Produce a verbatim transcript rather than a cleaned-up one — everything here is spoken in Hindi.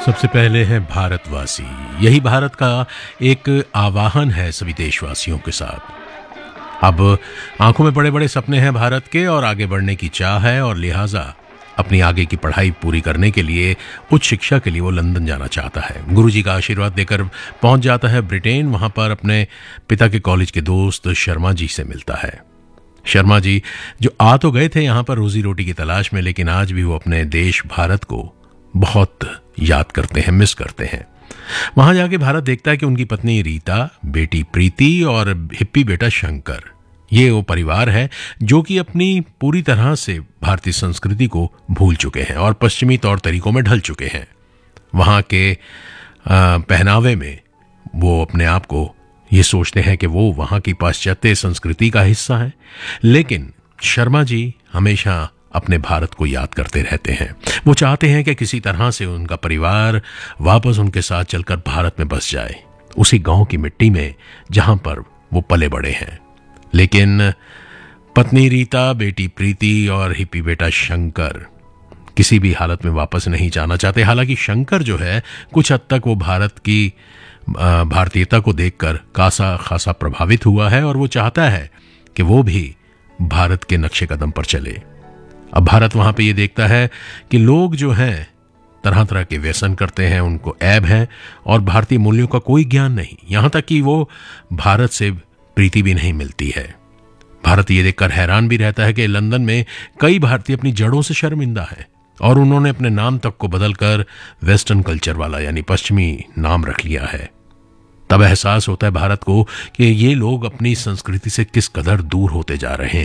सबसे पहले है भारतवासी। यही भारत का एक आवाहन है सभी देशवासियों के साथ। अब आंखों में बड़े बड़े सपने हैं भारत के और आगे बढ़ने की चाह है, और लिहाजा अपनी आगे की पढ़ाई पूरी करने के लिए उच्च शिक्षा के लिए वो लंदन जाना चाहता है। गुरुजी का आशीर्वाद देकर पहुंच जाता है ब्रिटेन। वहां पर अपने पिता के कॉलेज के दोस्त शर्मा जी से मिलता है। शर्मा जी जो आ तो गए थे यहाँ पर रोजी रोटी की तलाश में, लेकिन आज भी वो अपने देश भारत को बहुत याद करते हैं, मिस करते हैं। वहां जाके भारत देखता है कि उनकी पत्नी रीता, बेटी प्रीति और हिप्पी बेटा शंकर, ये वो परिवार है जो कि अपनी पूरी तरह से भारतीय संस्कृति को भूल चुके हैं और पश्चिमी तौर तरीकों में ढल चुके हैं। वहां के आ, पहनावे में वो अपने आप को ये सोचते हैं कि वो वहां की पाश्चात्य संस्कृति का हिस्सा है, लेकिन शर्मा जी हमेशा अपने भारत को याद करते रहते हैं। वो चाहते हैं कि किसी तरह से उनका परिवार वापस उनके साथ चलकर भारत में बस जाए, उसी गांव की मिट्टी में जहां पर वो पले बड़े हैं। लेकिन पत्नी रीता, बेटी प्रीति और हिप्पी बेटा शंकर किसी भी हालत में वापस नहीं जाना चाहते। हालांकि शंकर जो है कुछ हद तक वो भारत की भारतीयता को देखकर खासा खासा प्रभावित हुआ है और वो चाहता है कि वो भी भारत के नक्शे कदम पर चले। अब भारत वहां पे ये देखता है कि लोग जो हैं तरह तरह के व्यसन करते हैं, उनको ऐब है और भारतीय मूल्यों का कोई ज्ञान नहीं। यहां तक कि वो भारत से प्रीति भी नहीं मिलती है। भारत ये देखकर हैरान भी रहता है कि लंदन में कई भारतीय अपनी जड़ों से शर्मिंदा हैं और उन्होंने अपने नाम तक को बदलकर वेस्टर्न कल्चर वाला यानी पश्चिमी नाम रख लिया है। तब एहसास होता है भारत को कि ये लोग अपनी संस्कृति से किस कदर दूर होते जा रहे हैं।